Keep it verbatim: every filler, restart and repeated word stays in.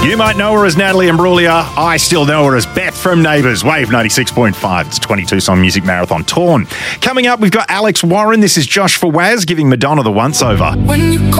You might know her as Natalie Imbruglia. I still know her as Beth from Neighbours. Wave ninety-six point five. It's twenty-two Song Music Marathon Torn. Coming up, we've got Alex Warren. This is Josh for Waz giving Madonna the once-over. When you call